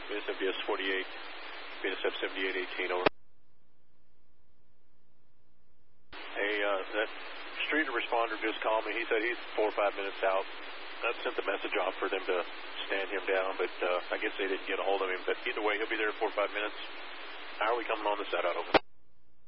BSFDS 48, BSF 7818, over. Hey, that street responder just called me. He said he's 4 or 5 minutes out. I sent the message off for them to stand him down, but I guess they didn't get a hold of him. But either way, he'll be there in 4 or 5 minutes. How are we coming on this side out, over?